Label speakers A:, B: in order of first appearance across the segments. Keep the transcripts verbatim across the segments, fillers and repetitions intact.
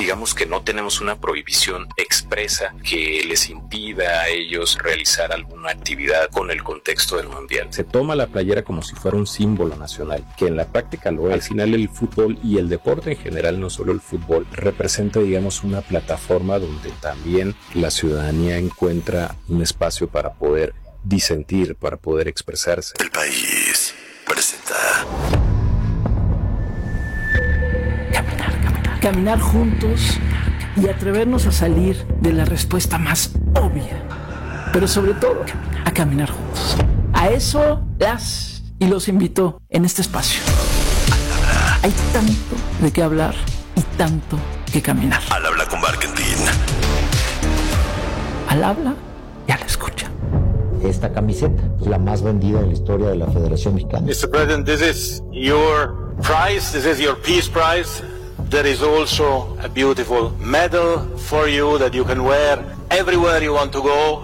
A: digamos que no tenemos una prohibición expresa que les impida a ellos realizar alguna actividad con el contexto del mundial.
B: Se toma la playera como si fuera un símbolo nacional, que en la práctica lo es. Al final el fútbol y el deporte en general, no solo el fútbol, representa, digamos, una plataforma donde también la ciudadanía encuentra un espacio para poder disentir, para poder expresarse.
C: El País presenta
D: Caminar, caminar, caminar juntos y atrevernos a salir de la respuesta más obvia, pero sobre todo a caminar juntos. A eso las y los invito en este espacio. Hay tanto de qué hablar y tanto que caminar.
C: Al habla con Barkentin.
D: Al habla y al escucha.
E: Esta camiseta es la más vendida en la historia de la Federación Mexicana.
F: mister President, this is your prize, this is your peace prize. There is also a beautiful medal for you that you can wear everywhere you want to go.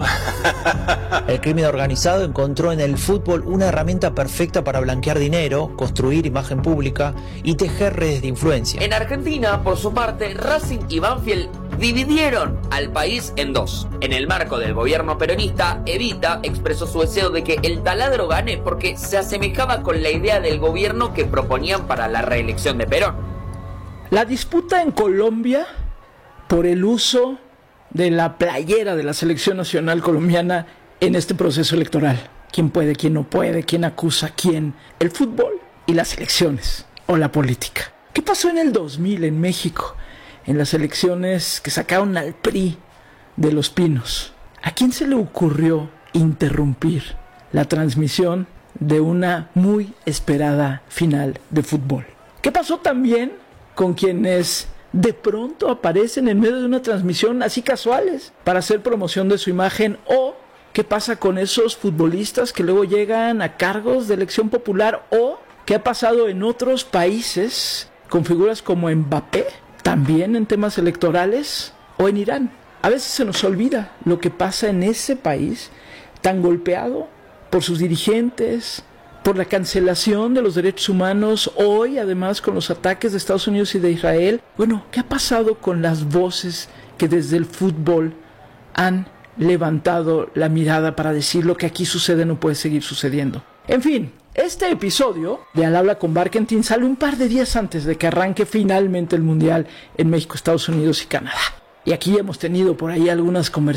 G: El crimen organizado encontró en el fútbol una herramienta perfecta para blanquear dinero, construir imagen pública y tejer redes de influencia.
H: En Argentina, por su parte, Racing y Banfield dividieron al país en dos. En el marco del gobierno peronista, Evita expresó su deseo de que el taladro gane porque se asemejaba con la idea del gobierno que proponían para la reelección de Perón.
D: La disputa en Colombia por el uso de la playera de la selección nacional colombiana en este proceso electoral. ¿Quién puede, quién no puede, quién acusa a quién? El fútbol y las elecciones o la política. ¿Qué pasó en el dos mil en México? En las elecciones que sacaron al P R I de Los Pinos. ¿A quién se le ocurrió interrumpir la transmisión de una muy esperada final de fútbol? ¿Qué pasó también con quienes de pronto aparecen en medio de una transmisión así casuales para hacer promoción de su imagen? ¿O qué pasa con esos futbolistas que luego llegan a cargos de elección popular? ¿O qué ha pasado en otros países con figuras como Mbappé, también en temas electorales? ¿O en Irán? A veces se nos olvida lo que pasa en ese país tan golpeado por sus dirigentes, por la cancelación de los derechos humanos, hoy además con los ataques de Estados Unidos y de Israel. Bueno, ¿qué ha pasado con las voces que desde el fútbol han levantado la mirada para decir lo que aquí sucede no puede seguir sucediendo? En fin, este episodio de Al habla con Barkentin sale un par de días antes de que arranque finalmente el Mundial en México, Estados Unidos y Canadá. Y aquí hemos tenido por ahí algunas conversaciones